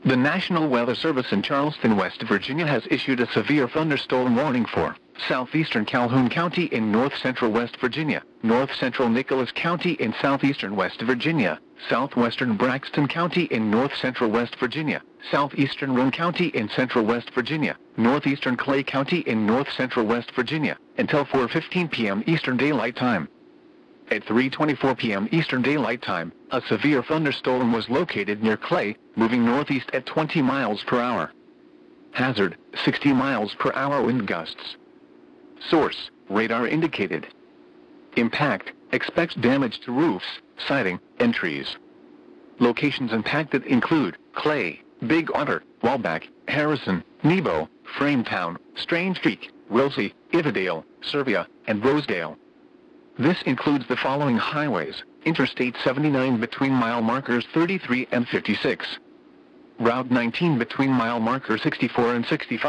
The National Weather Service in Charleston, West Virginia has issued a severe thunderstorm warning for southeastern Calhoun County in north-central West Virginia, north-central Nicholas County in southeastern West Virginia, southwestern Braxton County in north-central West Virginia, southeastern Roane County in central West Virginia, northeastern Clay County in north-central West Virginia, until 4:15 p.m. Eastern Daylight Time. At 3:24 p.m. Eastern Daylight Time, a severe thunderstorm was located near Clay, moving northeast at 20 miles per hour. Hazard, 60 miles per hour wind gusts. Source, radar indicated. Impact, expects damage to roofs, siding, and trees. Locations impacted include Clay, Big Otter, Walbach, Harrison, Nebo, Frametown, Strange Creek, Wilsey, Ivadale, Serbia, and Rosedale. This includes the following highways: Interstate 79 between mile markers 33 and 56. Route 19 between mile markers 64 and 65.